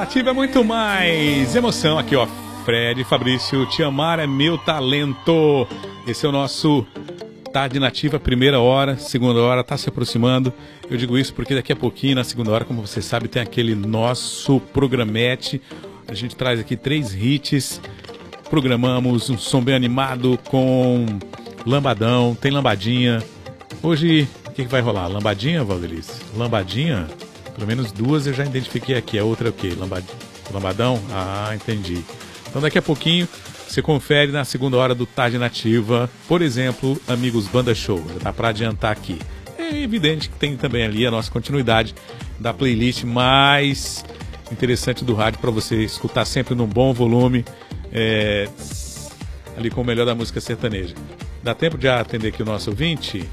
Nativa é muito mais emoção. Aqui, ó, Fred Fabrício, Te Amar é Meu Talento. Esse é o nosso Tarde Nativa, primeira hora, segunda hora, tá se aproximando. Eu digo isso porque daqui a pouquinho, na segunda hora, como você sabe, tem aquele nosso programete. A gente traz aqui 3 hits, programamos um som bem animado com lambadão, tem lambadinha. Hoje, o que vai rolar? Lambadinha, Valdelice? Lambadinha? Pelo menos 2 eu já identifiquei aqui. A outra é o quê? Lambadão? Ah, entendi. Então daqui a pouquinho você confere na segunda hora do Tarde Nativa. Por exemplo, amigos Banda Show. Já dá para adiantar aqui. É evidente que tem também ali a nossa continuidade da playlist mais interessante do rádio para você escutar sempre num bom volume, ali com o melhor da música sertaneja. Dá tempo de atender aqui o nosso ouvinte?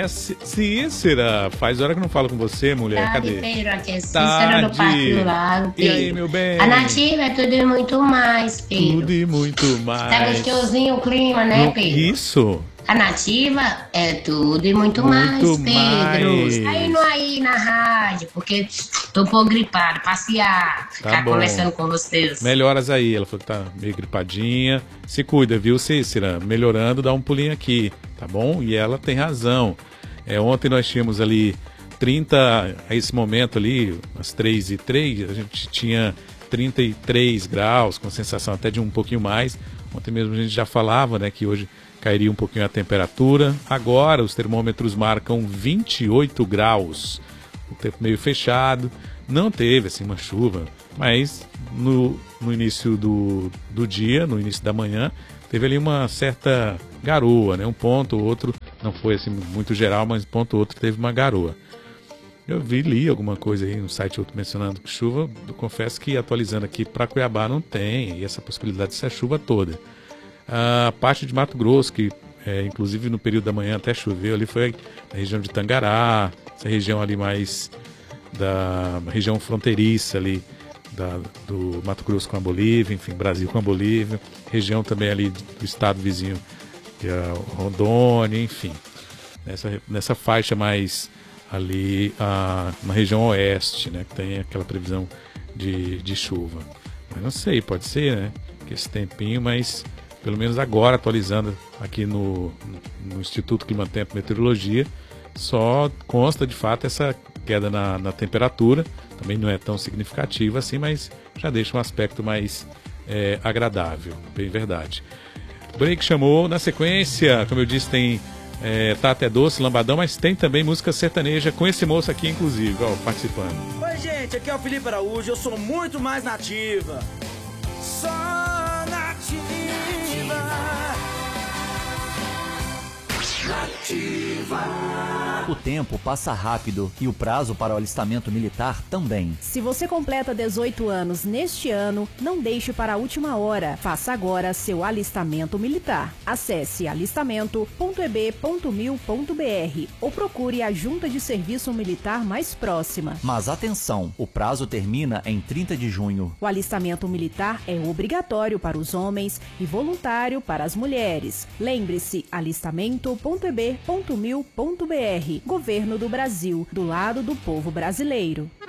Cícera, faz hora que eu não falo com você, mulher. Cadê? Pedro, aqui é Cícera do Parque do Lago, Pedro. E aí, meu bem? A Nativa é tudo e muito mais, Pedro. Tudo e muito mais. Tá gostosinho o clima, né, Pedro? Isso. A Nativa é tudo e muito mais, Pedro. Saindo aí na rádio, porque tô um pouco gripado, passear, ficar conversando com vocês. Melhoras aí, ela falou que tá meio gripadinha. Se cuida, viu, Cícera? Melhorando, dá um pulinho aqui, tá bom? E ela tem razão. Ontem nós tínhamos ali 30, a esse momento ali, às 3h03, a gente tinha 33 graus, com sensação até de um pouquinho mais. Ontem mesmo a gente já falava, né, que hoje cairia um pouquinho a temperatura. Agora os termômetros marcam 28 graus. O tempo meio fechado. Não teve assim uma chuva, mas no início do dia, no início da manhã, teve ali uma certa garoa, né? Um ponto ou outro, não foi assim muito geral, mas um ponto ou outro teve uma garoa. Eu li alguma coisa aí no site outro mencionando que chuva, eu confesso que atualizando aqui para Cuiabá não tem, e essa possibilidade de ser chuva toda. A parte de Mato Grosso, que inclusive no período da manhã até choveu, ali foi na região de Tangará, essa região ali mais da região fronteiriça ali do Mato Grosso com a Bolívia, enfim, Brasil com a Bolívia, região também ali do estado vizinho, que é Rondônia, enfim, nessa faixa mais ali na região oeste, né, que tem aquela previsão de chuva. Mas não sei, pode ser, né, que esse tempinho, mas pelo menos agora, atualizando aqui no Instituto Climatempo e Meteorologia, só consta de fato essa queda na temperatura, também não é tão significativa assim, mas já deixa um aspecto mais agradável, bem verdade. Break chamou, na sequência, como eu disse, tem Tá Até Doce, Lambadão, mas tem também música sertaneja com esse moço aqui, inclusive, ó, participando. Oi, gente, aqui é o Felipe Araújo, eu sou muito mais nativa. Só nativa. O tempo passa rápido e o prazo para o alistamento militar também. Se você completa 18 anos neste ano, não deixe para a última hora. Faça agora seu alistamento militar. Acesse alistamento.eb.mil.br ou procure a junta de serviço militar mais próxima. Mas atenção, o prazo termina em 30 de junho. O alistamento militar é obrigatório para os homens e voluntário para as mulheres. Lembre-se, alistamento.eb.mil.br. Governo do Brasil, do lado do povo brasileiro.